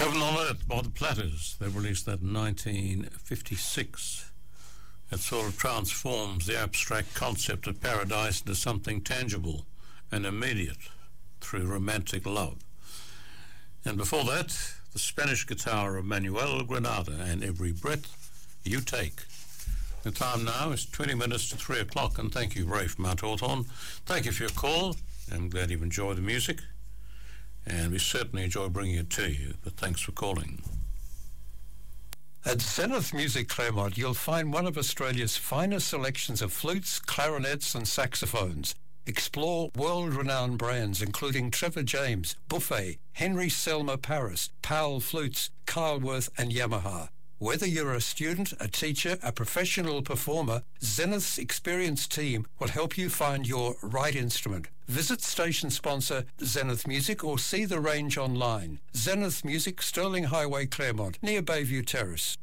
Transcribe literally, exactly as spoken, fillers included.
Heaven on Earth by the Platters. They released that in nineteen fifty-six. It sort of transforms the abstract concept of paradise into something tangible and immediate through romantic love. And before that, the Spanish guitar of Manuel Granada and Every Breath You Take. The time now is twenty minutes to three o'clock, and thank you, Ray from Mount Hawthorn. Thank you for your call. I'm glad you've enjoyed the music, and we certainly enjoy bringing it to you, but thanks for calling. At Zenith Music Claremont, you'll find one of Australia's finest selections of flutes, clarinets and saxophones. Explore world-renowned brands including Trevor James, Buffet, Henry Selmer Paris, Powell Flutes, Kyleworth and Yamaha. Whether you're a student, a teacher, a professional performer, Zenith's experienced team will help you find your right instrument. Visit station sponsor Zenith Music or see the range online. Zenith Music, Sterling Highway, Claremont, near Bayview Terrace.